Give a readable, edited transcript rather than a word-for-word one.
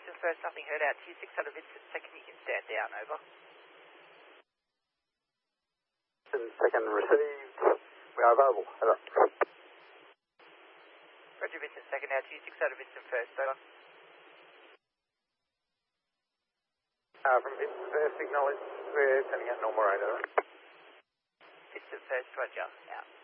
Vincent first, nothing heard out to you. 600 Vincent second, you can stand down, over. Vincent second received. We are available, over. Roger, Vincent second, out to you. 600 Vincent first, over. From Vincent first, acknowledged. We're sending out normal radar. Vincent first, roger, out.